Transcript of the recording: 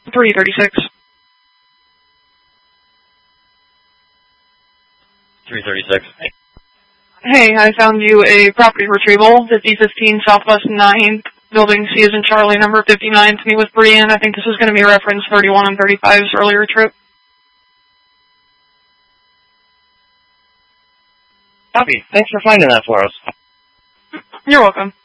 336. 336. Hey, I found you a property retrieval, 5015 Southwest 9th, building C as in Charlie, number 59, to meet with Brianne. I think this is going to be reference 31 and 35's earlier trip. Copy. Thanks for finding that for us. You're welcome.